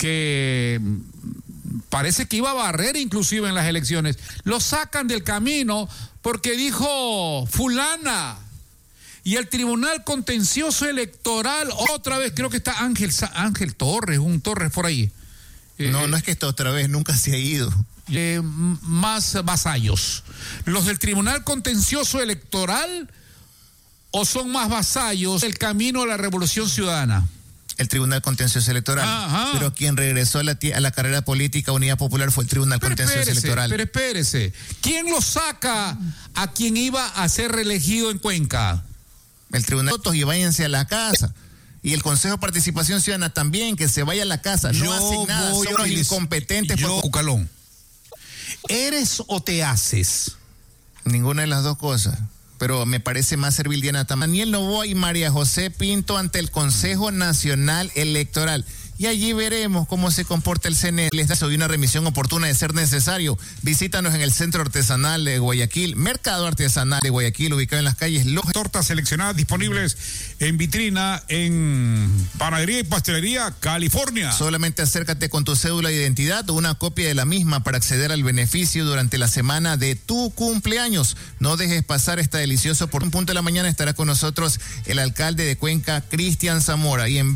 que parece que iba a barrer inclusive en las elecciones. Lo sacan del camino porque dijo fulana. Y el Tribunal Contencioso Electoral, otra vez, creo que está Ángel Torres, un Torres por ahí. No es que está otra vez, nunca se ha ido. Más vasallos. ¿Los del Tribunal Contencioso Electoral o son más vasallos el camino a la Revolución Ciudadana? El Tribunal Contencioso Electoral. Ajá. Pero quien regresó a la carrera política Unidad Popular fue el Tribunal Contencioso Electoral. Pero espérese, ¿quién lo saca a quien iba a ser reelegido en Cuenca? El Tribunal de Votos, y váyanse a la casa. Y el Consejo de Participación Ciudadana también, que se vaya a la casa. No hacen nada, son los incompetentes. Cucalón, ¿eres o te haces? Ninguna de las dos cosas. Pero me parece más servil Diana Tamara, Daniel Noboa y María José Pinto ante el Consejo Nacional Electoral. Y allí veremos cómo se comporta el CNE. Les da una remisión oportuna de ser necesario. Visítanos en el Centro Artesanal de Guayaquil, Mercado Artesanal de Guayaquil, ubicado en las calles Loja. Tortas seleccionadas disponibles en vitrina en Panadería y Pastelería California. Solamente acércate con tu cédula de identidad o una copia de la misma para acceder al beneficio durante la semana de tu cumpleaños. No dejes pasar esta deliciosa. Por un punto de la mañana estará con nosotros el alcalde de Cuenca, Cristian Zamora. Y en